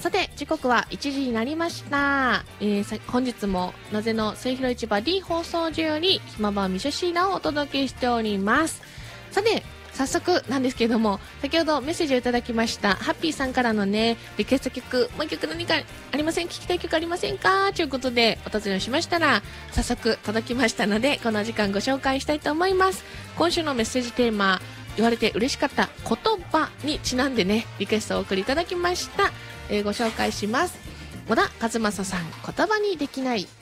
さて時刻は1時になりました。本日もなぜの末広市場 D 放送所よりひまばみしょシーナをお届けしております。さて早速なんですけれども、先ほどメッセージをいただきましたハッピーさんからのねリクエスト曲、もう一曲何かありません、聞きたい曲ありませんかということでお尋ねをしましたら、早速届きましたのでこの時間ご紹介したいと思います。今週のメッセージテーマ、言われて嬉しかった言葉にちなんでねリクエストをお送りいただきました。ご紹介します。小田和正さん、言葉にできない。